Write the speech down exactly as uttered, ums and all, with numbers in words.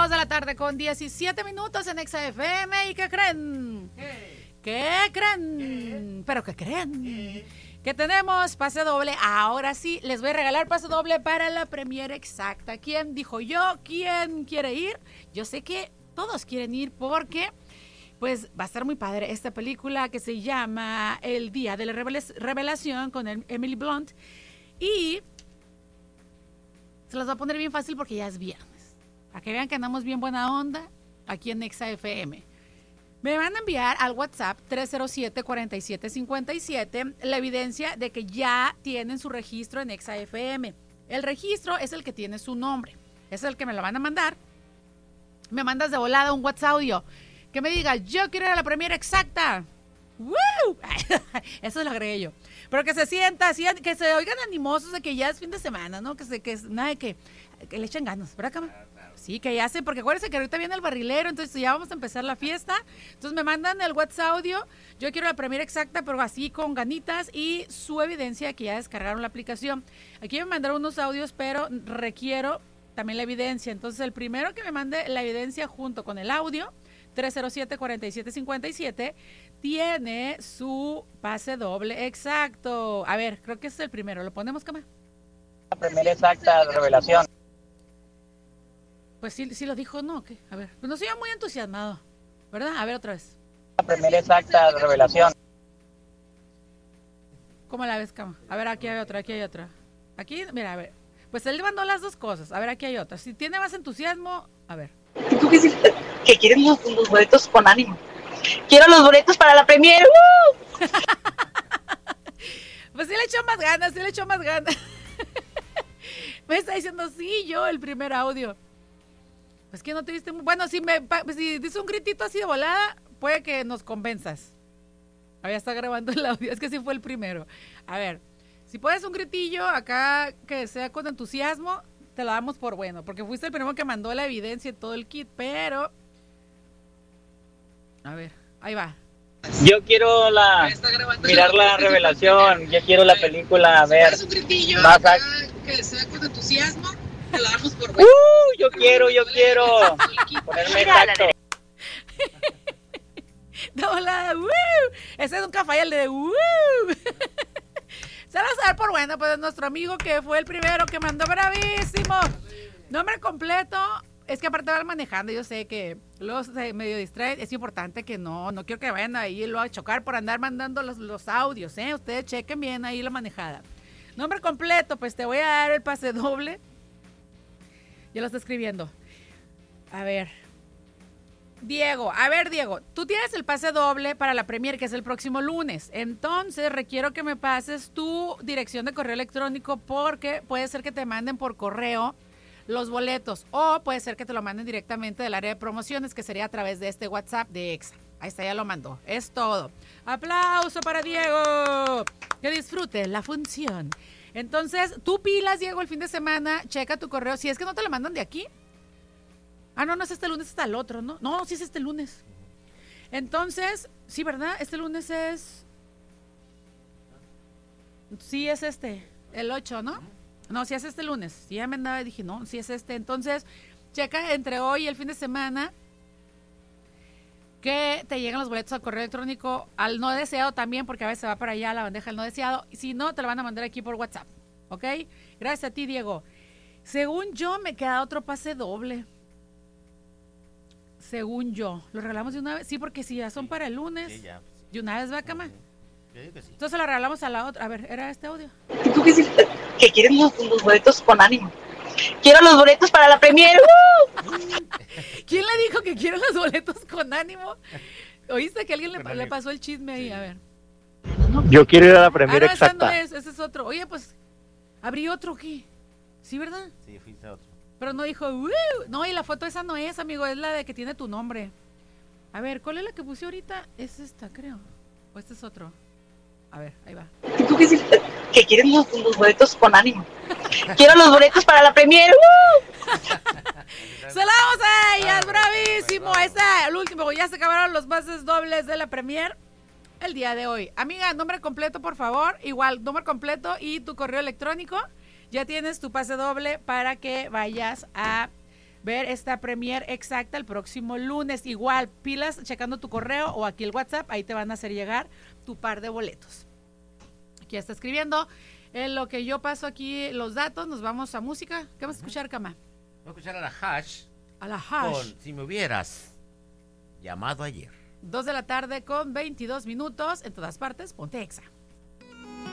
dos de la tarde con diecisiete minutos en Exa F M. ¿Y qué creen? ¿Qué? ¿Qué creen? ¿Qué? ¿Pero qué creen? ¿Qué? Que tenemos pase doble. Ahora sí, les voy a regalar pase doble para la premiere exacta. ¿Quién dijo yo? ¿Quién quiere ir? Yo sé que todos quieren ir porque pues va a estar muy padre esta película que se llama El Día de la Revelación con Emily Blunt. Y se las va a poner bien fácil porque ya es viernes. Para que vean que andamos bien buena onda aquí en Exa F M. Me van a enviar al WhatsApp tres cero siete, cuatro siete cinco siete la evidencia de que ya tienen su registro en Exa F M. El registro es el que tiene su nombre. Es el que me lo van a mandar. Me mandas de volada un WhatsApp audio que me diga, yo quiero ir a la premiere exacta. ¡Woo! Eso lo agregué yo. Pero que se sienta, así, que se oigan animosos de que ya es fin de semana, ¿no? Que se, que nada de que, que le echen ganas, ¿verdad, Cama? Sí, que ya sé, porque acuérdense que ahorita viene el barrilero, entonces ya vamos a empezar la fiesta. Entonces me mandan el WhatsApp audio, yo quiero la premiere exacta, pero así con ganitas y su evidencia de que ya descargaron la aplicación. Aquí me mandaron unos audios, pero requiero también la evidencia. Entonces el primero que me mande la evidencia junto con el audio, tres cero siete, cuatro siete cinco siete, tiene su pase doble exacto. A ver, creo que este es el primero. ¿Lo ponemos, Cama? La primera exacta de revelación. Pues sí, sí lo dijo, ¿no? ¿Qué? A ver, pues no soy muy entusiasmado, ¿verdad? A ver, otra vez. La primera exacta de revelación. ¿Cómo la ves, Cama? A ver, aquí hay otra, aquí hay otra. Aquí, mira, a ver. Pues él mandó las dos cosas. A ver, aquí hay otra. Si tiene más entusiasmo, a ver. ¿Tú qué hiciste? Que quieren los, los boletos con ánimo. Quiero los boletos para la premiere. ¡Uh! Pues sí le echó más ganas, sí le echó más ganas. Me está diciendo, sí, yo, el primer audio. Pues que no te viste muy... Bueno, si, me, si dice un gritito así de volada, puede que nos convenzas. Ahí está grabando el audio, es que sí fue el primero. A ver, si puedes un gritillo acá que sea con entusiasmo, te lo damos por bueno, porque fuiste el primero que mandó la evidencia y todo el kit, pero... A ver, ahí va. Yo quiero la mirar la revelación, yo quiero la película, a ver. Un gritillo más acá, a... que sea con entusiasmo, te lo damos por bueno. ¡Uh! Yo quiero, yo quiero. Ponerme exacto. De volada, ¡woo! Ese nunca falla, el de ¡woo! Se lo vamos a dar por bueno, pues nuestro amigo que fue el primero que mandó bravísimo. Nombre completo, es que aparte van manejando, yo sé que luego se medio distraen, es importante que no, no quiero que vayan ahí lo a chocar por andar mandando los, los audios, ¿eh? Ustedes chequen bien ahí la manejada. Nombre completo, pues te voy a dar el pase doble. Ya lo está escribiendo. A ver. Diego, a ver Diego, tú tienes el pase doble para la premiere que es el próximo lunes, entonces requiero que me pases tu dirección de correo electrónico porque puede ser que te manden por correo los boletos o puede ser que te lo manden directamente del área de promociones que sería a través de este WhatsApp de Exa. Ahí está, ya lo mandó, es todo. Aplauso para Diego, que disfrute la función. Entonces, tú pilas Diego el fin de semana, checa tu correo, si es que no te lo mandan de aquí. Ah, no, no es este lunes, es el otro, ¿no? No, sí es este lunes. Entonces, sí, ¿verdad? Este lunes es... Sí es este, el ocho, ¿no? No, sí es este lunes. Sí, ya me andaba y dije, no, sí es este. Entonces, checa entre hoy y el fin de semana que te llegan los boletos al correo electrónico, al no deseado también, porque a veces va para allá a la bandeja del no deseado. Y si no, te lo van a mandar aquí por WhatsApp, ¿ok? Gracias a ti, Diego. Según yo, me queda otro pase doble. Según yo, ¿lo regalamos de una vez? Sí, porque si ya son sí, para el lunes, sí, ya, sí. ¿De una vez va, Cama? Sí. Sí. Entonces lo regalamos a la otra. A ver, ¿era este audio? ¿Tú qué hiciste? Que quieren los, los boletos con ánimo. Quiero los boletos para la premiere. ¡Uh! ¿Quién le dijo que quieren los boletos con ánimo? ¿Oíste que alguien le, le pasó el chisme ahí? Sí. A ver. Yo quiero ir a la premiere ah, no, exacta. No es, ese es otro. Oye, pues, ¿abrí otro qué? ¿Sí, verdad? Sí, fuiste otro. Pero no dijo, ¡Woo! No, y la foto esa no es, amigo, es la de que tiene tu nombre. A ver, ¿cuál es la que puse ahorita? Es esta, creo. O este es otro. A ver, ahí va. ¿Tú qué hiciste? Que quieren los, los boletos con ánimo. Quiero los boletos para la premiere. ¡Uh! ¡Se la vamos a ellas! ¡Bravísimo! Ahí está, el último. Ya se acabaron los pases dobles de la premiere el día de hoy. Amiga, nombre completo, por favor. Igual, nombre completo y tu correo electrónico. Ya tienes tu pase doble para que vayas a ver esta premier exacta el próximo lunes. Igual, pilas checando tu correo o aquí el WhatsApp, ahí te van a hacer llegar tu par de boletos. Aquí está escribiendo. En lo que yo paso aquí los datos, nos vamos a música. ¿Qué vas a escuchar, Cama? Voy a escuchar a la Hash. A la Hash. Con Si me hubieras llamado ayer. Dos de la tarde con veintidós minutos. En todas partes, ponte Exa.